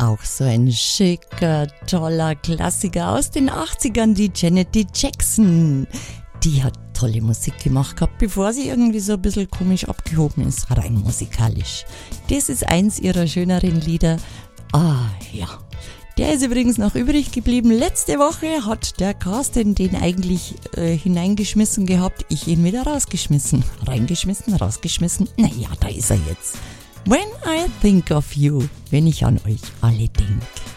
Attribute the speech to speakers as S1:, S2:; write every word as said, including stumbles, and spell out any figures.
S1: auch so ein schicker, toller Klassiker aus den achtzigern, die Janet Jackson. Die hat tolle Musik gemacht gehabt, bevor sie irgendwie so ein bisschen komisch abgehoben ist, rein musikalisch. Das ist eins ihrer schöneren Lieder. Ah, ja. Der ist übrigens noch übrig geblieben. Letzte Woche hat der Carsten den eigentlich äh, hineingeschmissen gehabt, ich ihn wieder rausgeschmissen. Reingeschmissen, rausgeschmissen. Naja, da ist er jetzt. When I think of you, wenn ich an euch alle denke.